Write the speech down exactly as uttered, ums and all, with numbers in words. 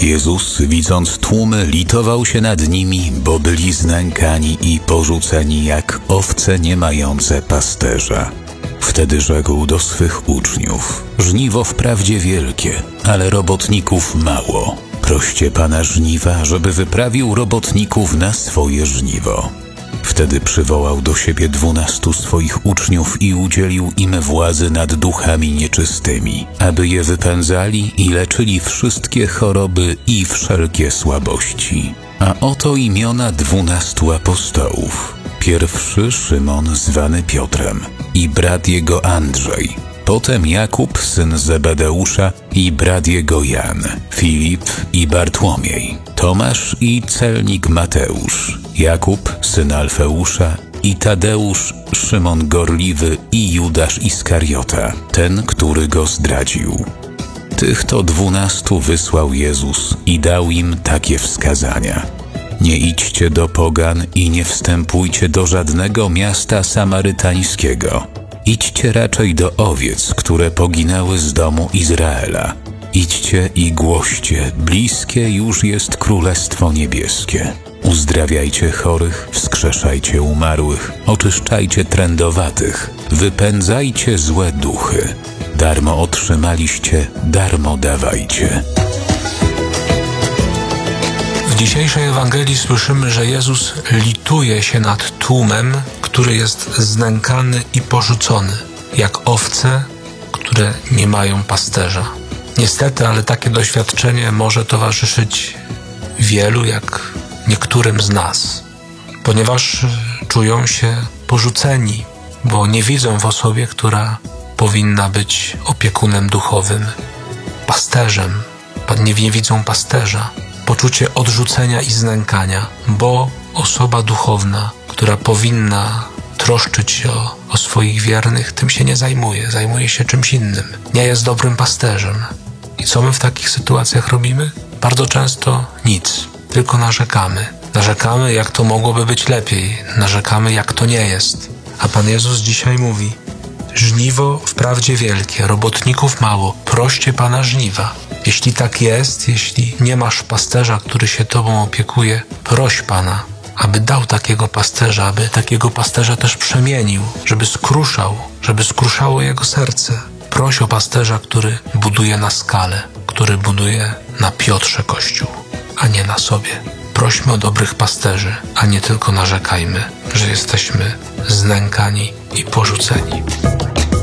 Jezus, widząc tłumy, litował się nad nimi, bo byli znękani i porzuceni jak owce nie mające pasterza. Wtedy rzekł do swych uczniów: żniwo wprawdzie wielkie, ale robotników mało. Proście Pana żniwa, żeby wyprawił robotników na swoje żniwo. Wtedy przywołał do siebie dwunastu swoich uczniów i udzielił im władzy nad duchami nieczystymi, aby je wypędzali i leczyli wszystkie choroby i wszelkie słabości. A oto imiona dwunastu apostołów. Pierwszy Szymon zwany Piotrem i brat jego Andrzej, potem Jakub syn Zebedeusza i brat jego Jan, Filip i Bartłomiej, Tomasz i celnik Mateusz, Jakub syn Alfeusza i Tadeusz, Szymon Gorliwy i Judasz Iskariota, ten, który go zdradził. Tych to dwunastu wysłał Jezus i dał im takie wskazania: nie idźcie do pogan i nie wstępujcie do żadnego miasta samarytańskiego. Idźcie raczej do owiec, które poginęły z domu Izraela. Idźcie i głoście, bliskie już jest Królestwo Niebieskie. Uzdrawiajcie chorych, wskrzeszajcie umarłych, oczyszczajcie trędowatych, wypędzajcie złe duchy. Darmo otrzymaliście, darmo dawajcie. W dzisiejszej Ewangelii słyszymy, że Jezus lituje się nad tłumem, który jest znękany i porzucony, jak owce, które nie mają pasterza. Niestety, ale takie doświadczenie może towarzyszyć wielu, jak niektórym z nas, ponieważ czują się porzuceni, bo nie widzą w osobie, która powinna być opiekunem duchowym, pasterzem. Nie, nie widzą pasterza. Poczucie odrzucenia i znękania, bo osoba duchowna, która powinna troszczyć się o, o swoich wiernych, tym się nie zajmuje, zajmuje się czymś innym. Nie jest dobrym pasterzem. I co my w takich sytuacjach robimy? Bardzo często nic, tylko narzekamy. Narzekamy, jak to mogłoby być lepiej, narzekamy, jak to nie jest. A Pan Jezus dzisiaj mówi: żniwo wprawdzie wielkie, robotników mało, proście Pana żniwa. Jeśli tak jest, jeśli nie masz pasterza, który się Tobą opiekuje, proś Pana, aby dał takiego pasterza, aby takiego pasterza też przemienił, żeby skruszał, żeby skruszało jego serce. Proś o pasterza, który buduje na skale, który buduje na Piotrze Kościół, a nie na sobie. Prośmy o dobrych pasterzy, a nie tylko narzekajmy, że jesteśmy znękani i porzuceni.